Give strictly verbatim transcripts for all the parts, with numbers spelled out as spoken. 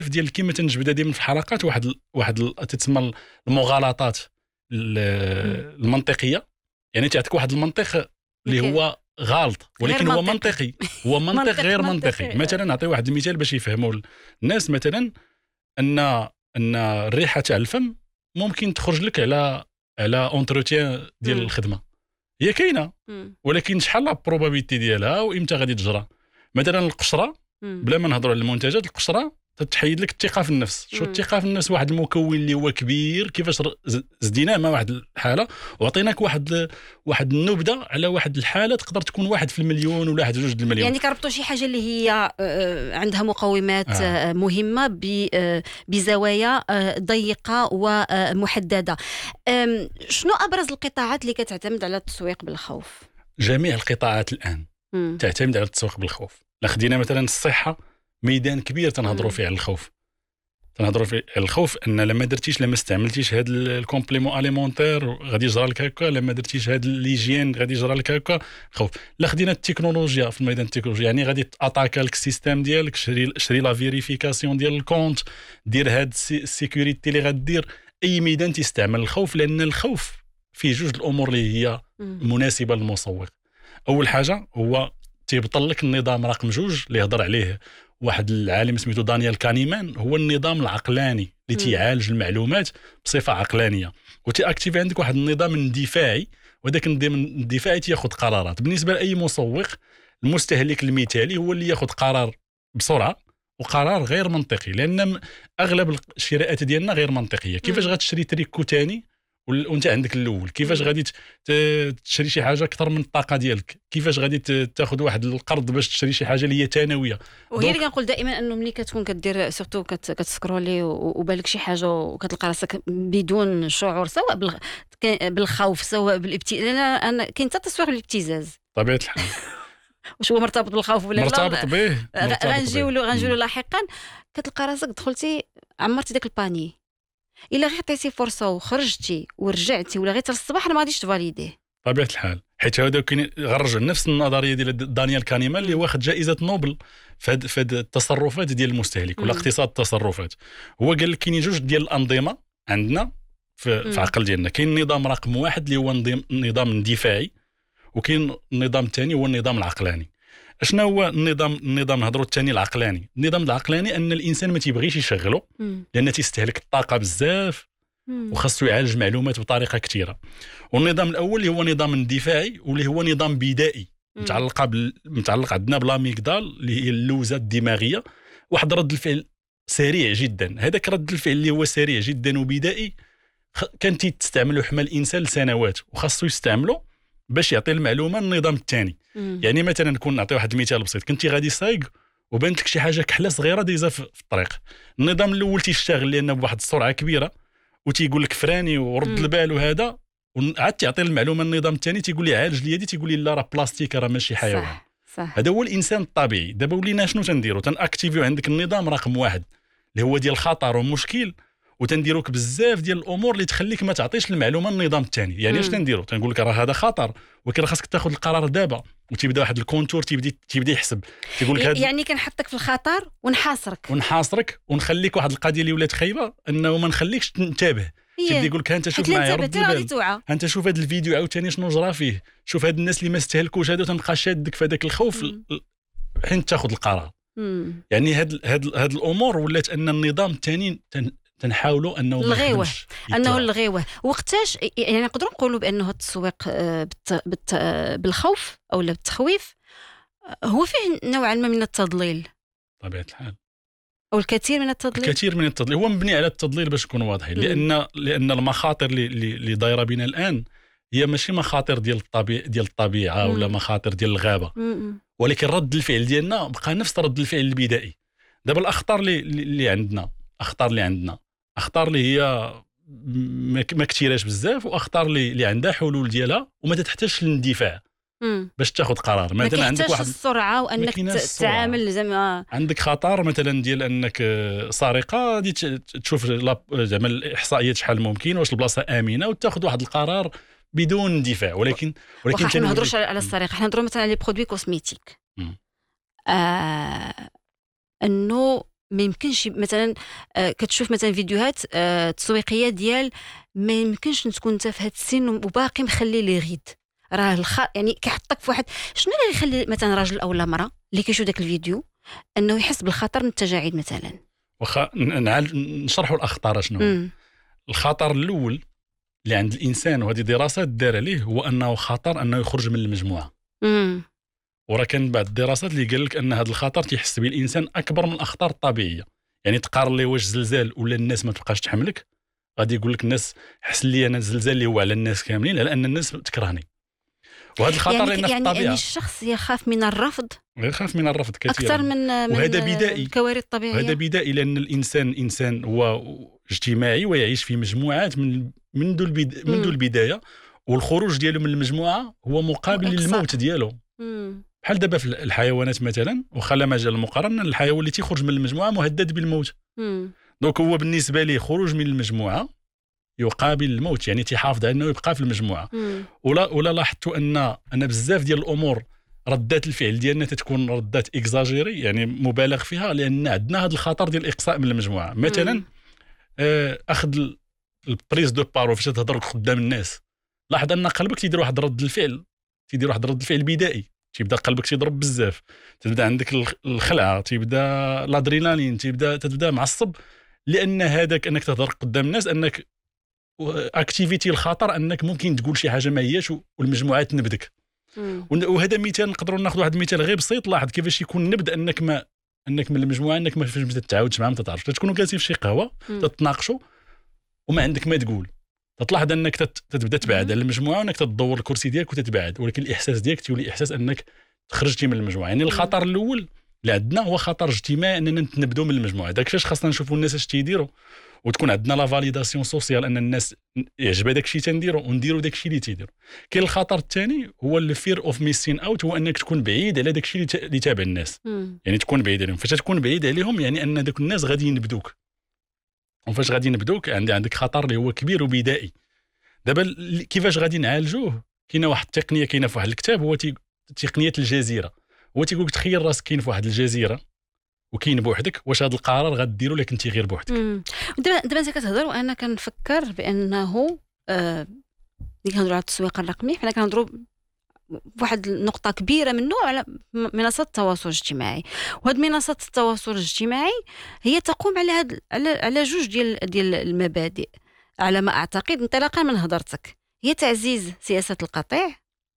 ديال كيما تنجبدها ديما في الحلقات واحد ال... واحد ال... تتسمى المغالطات المنطقيه، يعني تعطيك واحد المنطق اللي هو غلط ولكن هو منطقي، هو منطق غير منطقي. مثلا نعطي واحد المثال باش يفهموا الناس، مثلا ان ان الريحه تاع الفم ممكن تخرج لك على على اونتروتيان ديال م. الخدمه، هي كاينه ولكن شحال لا بروبابيلتي ديالها وامتى غادي تجرى. مثلا القشره م. بلا ما نهضروا على المنتجات، القشره تتحيد لك الثقه في النفس. شو الثقه في النفس؟ واحد المكون اللي هو كبير كيفاش زديناه مع واحد الحاله وعطيناك واحد واحد النبذه على واحد الحاله تقدر تكون واحد في المليون ولا واحد جوج المليون. يعني كربطوا شي حاجه اللي هي عندها مقومات آه. مهمه بزوايا ضيقه ومحدده. شنو ابرز القطاعات اللي كتعتمد على التسويق بالخوف؟ جميع القطاعات الان م. تعتمد على التسويق بالخوف. لا خدينا مثلا الصحه، ميدان كبير تنهضروا فيه على الخوف، تنهضروا فيه الخوف ان لما درتيش لما استعملتيش هذا الكومبليمون اليمونتير غادي يجرى لك هكا، لما درتيش هذا ليجين غادي يجرى لك هكا. خوف. لا خدينا التكنولوجيا في الميدان التكنولوجيا، يعني غادي اتاكا لك السيستم ديالك، شري شري لا فيريفيكاسيون ديال الكونت، دير هاد السيكوريتي اللي غدير. اي ميدان تستعمل الخوف، لان الخوف فيه جوج الامور اللي هي مناسبه للمسوق. اول حاجه هو تيبطل لك النظام رقم جوج اللي هضر عليه واحد العالم سميتو دانيال كانيمان، هو النظام العقلاني اللي تيعالج المعلومات بصفه عقلانيه، وتيأكتيفي عندك واحد النظام اندفاعي، وذاك النظام الاندفاعي تياخذ قرارات. بالنسبه لاي مسوق، المستهلك المثالي هو اللي ياخذ قرار بسرعه وقرار غير منطقي، لان اغلب الشراءات ديالنا غير منطقيه. كيفاش غتشري تريكو ثاني وانت عندك الاول؟ كيفاش غادي تشري شي حاجه اكثر من الطاقه ديالك؟ كيفاش غادي تاخذ واحد القرض باش تشري شي حاجه اللي هي ثانويه؟ وهي اللي كنقول دائما انه ملي كتكون كدير سورتو كتسكرولي وبالك شي حاجه وكتلقى راسك بدون شعور، سواء بالخوف سواء بالابتزاز، انا كاين حتى التسويق بالابتزاز طبيعه الحال. واش هو مرتبط بالخوف ولا لا؟ مرتبط به، غنجيو غنجيو لاحقا. كتلقى راسك دخلتي عمرتي داك الباني، الا غير عطيتي فرصه وخرجتي ورجعتي ولا غير الصباح ما غاديش تفاليديه طبيعه الحال. حيت هذا كاين غنرجع نفس النظريه ديال دانيال كانيمان اللي واخد جائزه نوبل في هاد في هاد التصرفات ديال المستهلك ولا اقتصاد التصرفات. هو قال لك كاين جوج ديال الانظمه عندنا في, في عقل ديالنا. كاين النظام رقم واحد اللي هو نظام اندفاعي، وكاين النظام الثاني هو النظام العقلاني. اشنا هو النظام النظام نهضروا الثاني العقلاني. النظام العقلاني ان الانسان ما تيبغيش يشغله لان تيستهلك الطاقه بزاف وخاصو يعالج معلومات بطريقه كثيره. والنظام الاول اللي هو نظام اندفاعي واللي هو نظام بدائي متعلق بال... متعلق عندنا بالاميغدال اللي هي اللوزه الدماغيه، واحد رد الفعل سريع جدا. هذاك رد الفعل اللي هو سريع جدا وبدائي خ... كان تستعمله حمل الانسان لسنوات وخاصو يستعمله باش يعطي المعلومه النظام الثاني. يعني مثلا نكون نعطي واحد المثال بسيط، كنتي غادي سايق وبانت لك شي حاجه كحله صغيره دايزه في الطريق، النظام الاول تيشتغل لانه بواحد السرعه كبيره وتيقول لك فراني ورد البال وهذا، وعاد تعطي المعلومه النظام الثاني تيقول لي عالج لي هذه، تيقول لي لا راه بلاستيك راه ماشي حيوان. صح صح. هذا هو الانسان الطبيعي. دابا ولينا شنو تنديروا؟ تنأكتيفيو عندك النظام رقم واحد اللي هو ديال الخطر والمشكل، وتنديروك بزاف ديال الامور اللي تخليك ما تعطيش المعلومه النظام الثاني. يعني اش تنديروا؟ تنقول لك راه هذا خطر ولكن خاصك تاخذ القرار دابا، وتيبدا واحد الكونتور تيبدا تيبدا يحسب، تيقول لك يعني كنحطك في الخطر ونحاصرك ونحاصرك ونخليك واحد القضيه اللي ولات خايبه انه ما نخليكش تنتبه. تيبدا يقول لك ها انت شوف معايا رد البال، ها انت شوف هذا الفيديو عاوتاني شنو جرى فيه، شوف هاد الناس اللي ما استهلكوش هذا، تنبقى شادك في هذاك الخوف حين تاخذ القرار. مم. يعني هاد هاد هاد الامور ولات ان النظام الثاني تنحاولوا انه الغيوه انه الغيوه. وقتاش يعني نقدروا نقولوا بانه التسويق بالخوف او بالتخويف هو فيه نوعا ما من التضليل طبيعه الحال، او الكثير من التضليل. الكثير من التضليل هو مبني على التضليل باش نكون واضحين، لان لان المخاطر اللي اللي دايره بنا الان هي ماشي مخاطر ديال الطبيعه ديال الطبيعه ولا مخاطر ديال الغابه، مم. ولكن رد الفعل ديالنا بقى نفس رد الفعل البدائي. دابا الاخطار اللي اللي عندنا اخطار اللي عندنا اخطار اللي هي ما كثيراش بزاف، واخطار اللي اللي عندها حلول ديالها وما تحتاجش للاندفاع باش تاخذ قرار. مثلا عندك واحد السرعه وانك تتعامل زعما عندك خطر مثلا ديال انك سرقه، غادي تشوف زعما الاحصائيات شحال ممكن واش البلاصه امنه وتاخذ واحد القرار بدون اندفاع. ولكن ولكن ما نهضروش على السرقه، حنا نهضروا مثلا على لي برودوي كوزميتيك. آه انه ما يمكنش مثلا آه كتشوف مثلا فيديوهات آه تسويقيه ديال ما يمكنش تكون انت في هذا السن وباقي مخلي لي غيد راه الخ... يعني كيحطك في واحد. شنو اللي يخلي مثلا راجل او لا مراه اللي كيشوف داك الفيديو انه يحس بالخطر من التجاعيد مثلا؟ واخا نشرحوا الاخطار شنو. مم. الخطر الاول اللي عند الانسان وهذه دراسات دار عليه هو انه خطر انه يخرج من المجموعه. امم وراه كان بعض الدراسات اللي قال لك ان هذا الخطر تيحس به الانسان اكبر من الاخطار الطبيعيه. يعني تقارن لي واش زلزال ولا الناس ما تبقاش تحملك، غادي يقول لك الناس حس لي انا الزلزال اللي هو على الناس كاملين على ان الناس تكرهني. وهذا الخطر يعني لان في يعني, الطبيعه يعني الشخص يخاف من الرفض يخاف من الرفض كثيرا اكثر من من وهذا بدائي. الكوارث الطبيعيه. وهذا بدائي لان الانسان انسان هو اجتماعي ويعيش في مجموعات من منذ البدا... منذ البدايه، والخروج ديالو من المجموعه هو مقابل للموت ديالو. مم. بحال دابا في الحيوانات مثلا، وخا لا مجال المقارنه، الحيوان اللي تيخرج من المجموعه مهدد بالموت. مم. دونك هو بالنسبه ليه خروج من المجموعه يقابل الموت، يعني تيحافظ على انه يبقى في المجموعه. مم. ولا ولا لاحظتوا ان ان بزاف ديال الامور ردات الفعل ديالنا تتكون ردات اكزاجيري، يعني مبالغ فيها، لان عندنا هذا الخطر ديال الاقصاء من المجموعه. مثلا آه اخذ البريز دو بارو فاش تهضر قدام الناس، لاحظ ان قلبك تيدير واحد رد الفعل تيدير واحد رد الفعل بدائي، تيبدا قلبك تيضرب بزاف، تبدا عندك الخلعه، تيبدا الادرينالين، تيبدا تبدا معصب، لان هذاك انك تهضر قدام الناس انك اكتيفيتي الخطر انك ممكن تقول شي حاجه ما هياش والمجموعه تنبدك. وهذا مثال نقدروا ناخذ واحد المثال غير بسيط. لاحظ كيفاش يكون نبد انك ما انك من المجموعه انك ما فاش تتعاودش معاهم، ما تعرفش تكونوا جالسين في شي قهوه تتناقشوا وما عندك ما تقول، تلاحظ انك تتبدا تبعد على المجموعه وانك تدور الكرسي ديالك وتتبعد، ولكن الاحساس ديالك تولي احساس انك خرجتي من المجموعه. يعني الخطر الاول اللي عندنا هو خطر اجتماعي، اننا نتنبدوا من المجموعه. داك الشيء خاصنا نشوفوا الناس اش تيديروا، وتكون عندنا لا فاليداسيون سوسيال ان الناس يعجبها داك الشيء تنديروا ونديروا داك الشيء اللي تيديروا. كاين الخطر الثاني هو الفير اوف ميسين اوت، هو انك تكون بعيد على داك الشيء اللي تابع الناس. مم. يعني تكون بعيد عليهم. فاش تكون بعيد عليهم يعني ان داك الناس غادي ينبدوك، وفاش غادي ينبدوك عندي عندك خطر اللي هو كبير وبدائي. دابا كيفاش غادي نعالجوه؟ كاينه واحد التقنيه كاينه في واحد الكتاب، هو تقنيه الجزيره. هو تيقول لك تخيل راسك كاين في واحد الجزيره وكاين بوحدك، واش هذا القرار غديروا الا كنتي غير بوحدك؟ دابا دابا انت كتهضر وانا كنفكر بانه آه اللي كنهضروا على التسويق الرقمي، حنا كنهضروا بواحد النقطه كبيره منه على منصات التواصل الاجتماعي. وهاد منصات التواصل الاجتماعي هي تقوم على هاد على على جوج ديال ديال المبادئ على ما اعتقد انطلاقا من هضرتك، هي تعزيز سياسه القطيع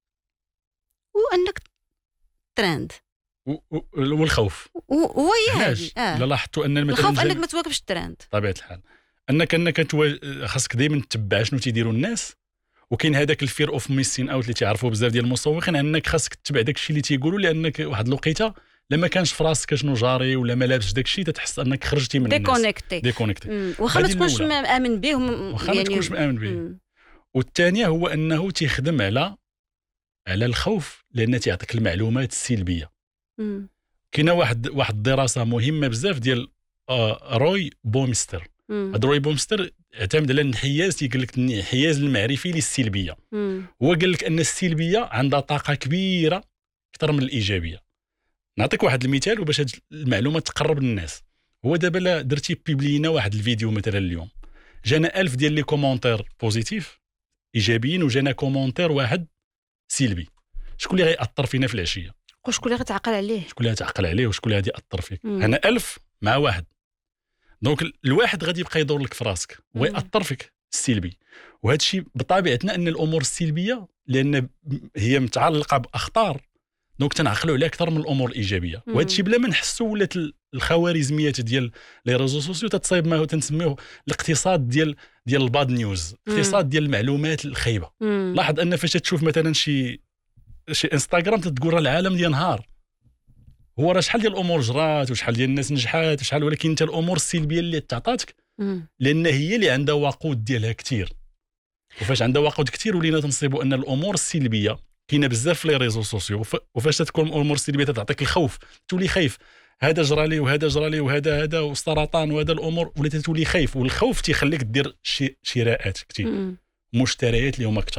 وانك ترند والخوف. هو هي آه. لا لاحظتوا ان مثلا الخوف انك ما تواكبش الترند طبيعه الحال، انك انك توا... خاصك دائما تتبع شنو تيديروا الناس. وكاين هذاك الفير اوف ميسين اوت اللي تعرفوا بزاف ديال المسوقين، انك خاصك تتبع داك الشيء اللي تيقولوا، لانك واحد الوقيته لما كانش في راسك شنو جاري ولا ما لابسش داك الشيء تتحس انك خرجتي من الناس ديكونيكتي ديكونيكتي واخا ما تكونش مآمن به واخا ما تكونش مآمن به. والثانيه هو انه تيخدم على على الخوف، لان تيعطيك المعلومات السلبيه. كاينه واحد واحد الدراسه مهمه بزاف ديال آه روي بومستر. هذا روي بومستر اعتمد على الانحياز، تيقول لك الانحياز المعرفي للسلبيه. هو قال لك ان السلبيه عندها طاقه كبيره اكثر من الايجابيه. نعطيك واحد المثال وباش هاد المعلومه تقرب للناس. هو دابا درتي بيبلينا واحد الفيديو مثلا اليوم، جانا ألف ديال لي كومونتير بوزيتيف ايجابيين وجانا كومونتير واحد سلبي، شكون اللي غيأثر فينا في العشيه؟ وشكون اللي غتعقل عليه؟ شكون اللي غتعقل عليه وشكون اللي غادي يأثر فيك؟ هنا ألف مع واحد، دونك الواحد غادي يبقى يدور لك في راسك ويأثر فيك السلبي. وهذا الشيء بطبيعتنا ان الامور السلبيه لان هي متعلقه باخطار، دونك تنعقلوا عليها اكثر من الامور الايجابيه. وهذا الشيء بلا ما نحسوا ولات الخوارزميات ديال لي ريزو سوسيو تتصايب ما تنسميوه الاقتصاد ديال ديال الباد نيوز، الاقتصاد ديال المعلومات الخايبه. لاحظ ان فاش تشوف مثلا شي شي انستغرام تتقول راه العالم ديال نهار، هو راه شحال ديال الامور جرات وشحال ديال الناس نجحات وشحال، ولكن انت الامور السلبيه اللي تعطاتك لان هي اللي عندها وقود ديالها كثير. وفاش عندها وقود كثير ولينا تنصيبوا ان الامور السلبيه كاينه بزاف في لي ريزو سوسيو. وفاش تكون الامور السلبيه تعطيك الخوف، تولي خايف، هذا جرى لي وهذا جرى لي وهذا هذا والسرطان وهذا الامور، ولا تولي خايف. والخوف تيخليك دير شي شراءات كثير، مشتريات اللي هما كثار.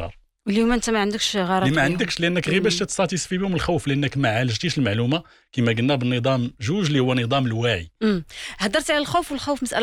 اليوم انت ما عندكش غرض اللي ما بيهم. عندكش، لانك غير باش تساتيسفي بهم الخوف، لانك ما عالجتيش المعلومه كما قلنا بالنظام جوج اللي هو نظام الوعي. امم هضرتي على الخوف، والخوف مساله